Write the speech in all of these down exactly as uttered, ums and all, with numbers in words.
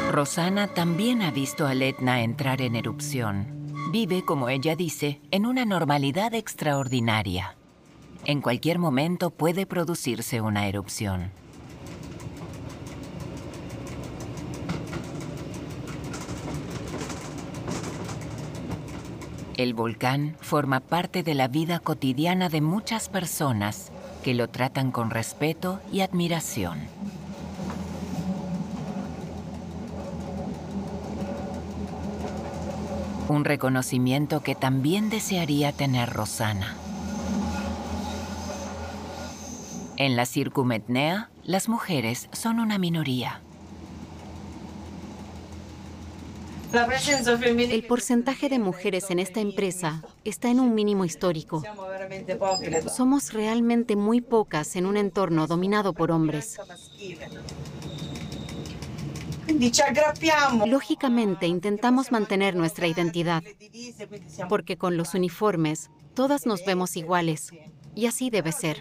Rosanna también ha visto al Etna entrar en erupción. Vive, como ella dice, en una normalidad extraordinaria. En cualquier momento puede producirse una erupción. El volcán forma parte de la vida cotidiana de muchas personas que lo tratan con respeto y admiración. Un reconocimiento que también desearía tener Rosanna. En la Circumetnea, las mujeres son una minoría. El porcentaje de mujeres en esta empresa está en un mínimo histórico. Somos realmente muy pocas en un entorno dominado por hombres. Lógicamente, intentamos mantener nuestra identidad, porque con los uniformes todas nos vemos iguales, y así debe ser.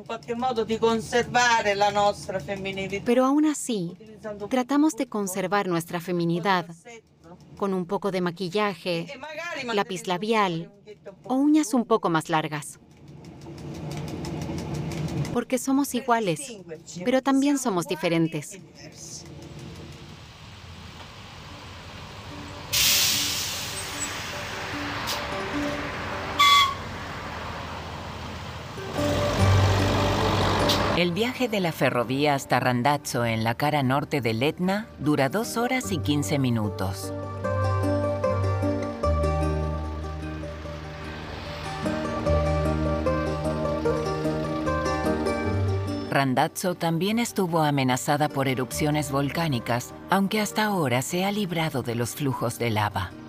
Pero aún así, tratamos de conservar nuestra feminidad con un poco de maquillaje, lápiz labial o uñas un poco más largas. Porque somos iguales, pero también somos diferentes. El viaje de la ferrovía hasta Randazzo en la cara norte del Etna dura dos horas y quince minutos. Randazzo también estuvo amenazada por erupciones volcánicas, aunque hasta ahora se ha librado de los flujos de lava.